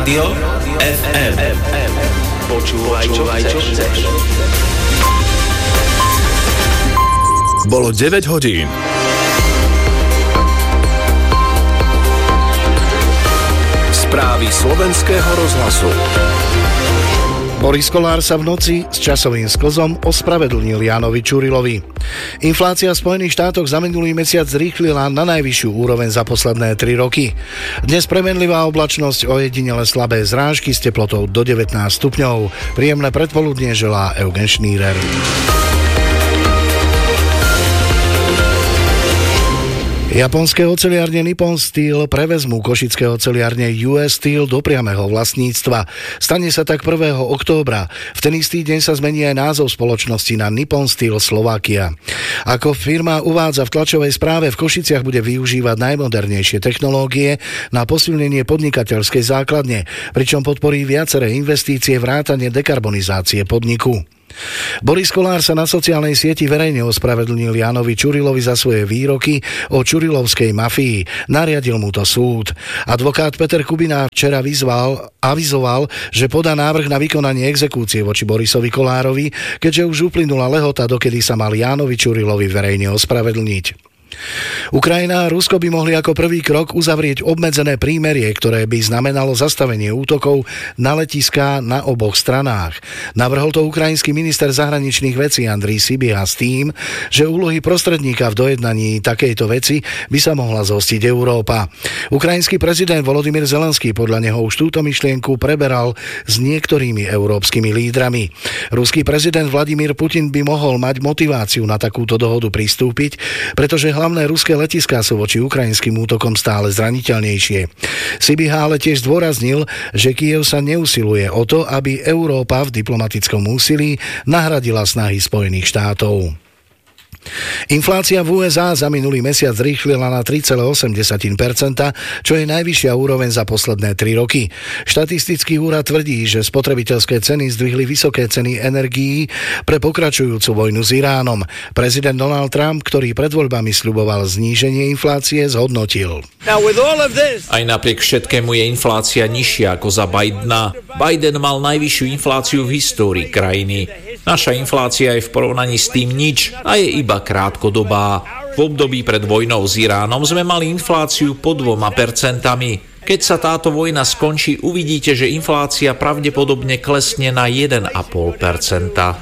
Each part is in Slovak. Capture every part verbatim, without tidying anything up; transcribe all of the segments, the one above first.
Rádio ef em. Počúvaj, čo chceš. Bolo deväť hodín. Správy slovenského rozhlasu. Boris Kollár sa v noci s časovým sklzom ospravedlnil Jánovi Čurilovi. Inflácia v Spojených štátoch za minulý mesiac zrýchlila na najvyššiu úroveň za posledné tri roky. Dnes premenlivá oblačnosť, ojedinele slabé zrážky s teplotou do devätnásť stupňov. Príjemné predpoludnie želá Eugen Šnírer. Japonské oceliárne Nippon Steel prevezmú košické oceliárne ú es Steel do priameho vlastníctva. Stane sa tak prvého októbra. V ten istý deň sa zmení aj názov spoločnosti na Nippon Steel Slovakia. Ako firma uvádza v tlačovej správe, v Košiciach bude využívať najmodernejšie technológie na posilnenie podnikateľskej základne, pričom podporí viaceré investície vrátane dekarbonizácie podniku. Boris Kollár sa na sociálnej sieti verejne ospravedlnil Jánovi Čurilovi za svoje výroky o čurilovskej mafii. Nariadil mu to súd. Advokát Peter Kubina včera vyzval, avizoval, že podá návrh na vykonanie exekúcie voči Borisovi Kollárovi, keďže už uplynula lehota, dokedy sa mal Jánovi Čurilovi verejne ospravedlniť. Ukrajina a Rusko by mohli ako prvý krok uzavrieť obmedzené prímerie, ktoré by znamenalo zastavenie útokov na letiská na oboch stranách. Navrhol to ukrajinský minister zahraničných vecí Andrej Sybiha s tým, že úlohy prostredníka v dojednaní takejto veci by sa mohla zhostiť Európa. Ukrajinský prezident Volodymyr Zelenský podľa neho už túto myšlienku preberal s niektorými európskymi lídrami. Ruský prezident Vladimír Putin by mohol mať motiváciu na takúto dohodu pristúpiť, pretože hlavné ruské letiská sú voči ukrajinským útokom stále zraniteľnejšie. Sybiha ale tiež zdôraznil, že Kyjev sa neusiluje o to, aby Európa v diplomatickom úsilí nahradila snahy Spojených štátov. Inflácia v ú es á za minulý mesiac rýchlila na tri celé osem percenta, čo je najvyššia úroveň za posledné tri roky. Štatistický úrad tvrdí, že spotrebiteľské ceny zdvihli vysoké ceny energií pre pokračujúcu vojnu s Iránom. Prezident Donald Trump, ktorý pred voľbami sľuboval zníženie inflácie, zhodnotil. Aj napriek všetkému je inflácia nižšia ako za Bidena. Biden mal najvyššiu infláciu v histórii krajiny. Naša inflácia je v porovnaní s tým nič a je iba krátkodobá. V období pred vojnou s Iránom sme mali infláciu po dvoma percentami. Keď sa táto vojna skončí, uvidíte, že inflácia pravdepodobne klesne na jeden celá päť percenta.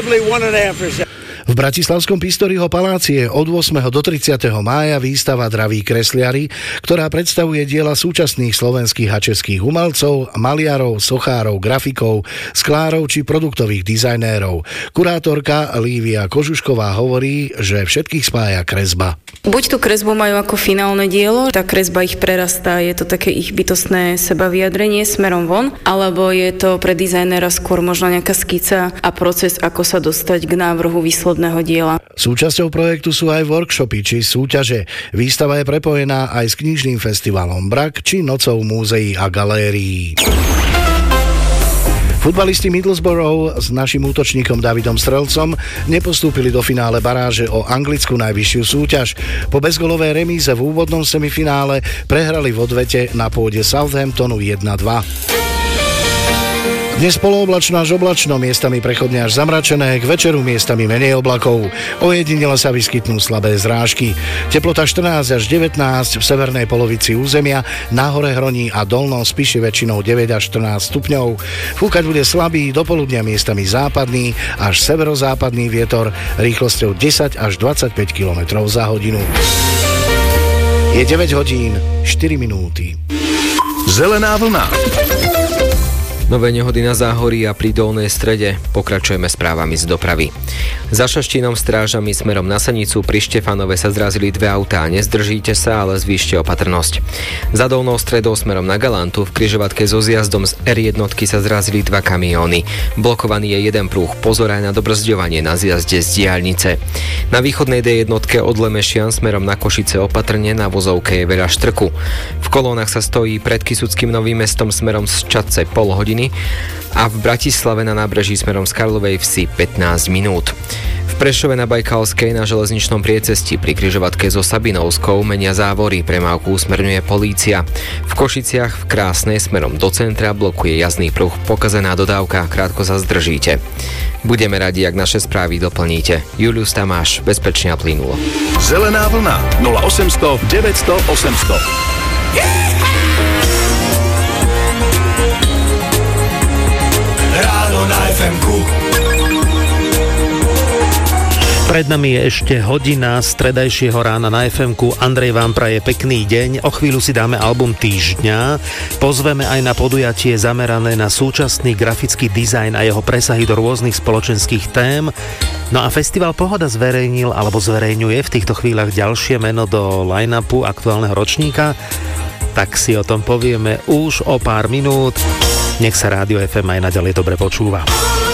V Bratislavskom Pistoriho paláci je od ôsmeho do tridsiateho mája výstava Draví kresliari, ktorá predstavuje diela súčasných slovenských a českých umelcov, maliarov, sochárov, grafikov, sklárov či produktových dizajnérov. Kurátorka Lívia Kožušková hovorí, že všetkých spája kresba. Buď tú kresbu majú ako finálne dielo, tá kresba ich prerastá, je to také ich bytostné sebavyjadrenie smerom von, alebo je to pre dizajnéra skôr možno nejaká skica a proces, ako sa dostať k návrhu výsledného diela. Súčasťou projektu sú aj workshopy či súťaže. Výstava je prepojená aj s knižným festivalom Brak či nocou múzeí a galérií. Futbalisti Middlesbrough s našim útočníkom Davidom Strelcom nepostúpili do finále baráže o anglickú najvyššiu súťaž. Po bezgolovej remíze v úvodnom semifinále prehrali v odvete na pôde Southamptonu jedna dva. Dnes polooblačno až oblačno, miestami prechodne až zamračené, k večeru miestami menej oblakov. Ojedinele sa vyskytnú slabé zrážky. Teplota štrnásť až devätnásť, v severnej polovici územia, na hore Hroní a Dolnom Spiši väčšinou deväť až štrnásť stupňov. Fúkať bude slabý, dopoludnia miestami západný až severozápadný vietor rýchlosťou desať až dvadsaťpäť kilometrov za hodinu. Je deväť hodín, štyri minúty. Zelená vlna. Nové nehody na Záhorí a pri Dolnej Strede. Pokračujeme správami z dopravy. Za Šaštínom strážami smerom na Senicu pri Štefanove sa zrazili dve autá. Nezdržíte sa, ale zvýšte opatrnosť. Za Dolnou Stredou smerom na Galantu v križovatke so zjazdom z er jedna sa zrazili dva kamióny. Blokovaný je jeden prúh. Pozor aj na dobrzďovanie na zjazde z diaľnice. Na východnej dé jedna od Lemešian smerom na Košice opatrne, na vozovke je veľa štrku. V kolónach sa stojí pred Kysuckým Novým Mestom smerom z Čadce pol hodiny a v Bratislave na nábreží smerom z Karlovej Vsi pätnásť minút. V Prešove na Bajkalskej na železničnom priecestí pri križovatke so Sabinovskou menia závory, premávku usmerňuje polícia. V Košiciach v Krásnej smerom do centra blokuje jazdný pruh, pokazená dodávka, krátko sa zdržíte. Budeme radi, ak naše správy doplníte. Julius Tamáš, bezpečne a plynulo. Zelená vlna nula osemsto deväťsto osemsto. Ráno na ef emku. Pred nami je ešte hodina stredajšieho rána na ef emku. Andrej vám praje pekný deň. O chvíľu si dáme album týždňa. Pozveme aj na podujatie zamerané na súčasný grafický dizajn a jeho presahy do rôznych spoločenských tém. No a Festival Pohoda zverejnil alebo zverejňuje v týchto chvíľach ďalšie meno do line-upu aktuálneho ročníka. Tak si o tom povieme už o pár minút. Nech sa Rádio ef em aj naďalej dobre počúva.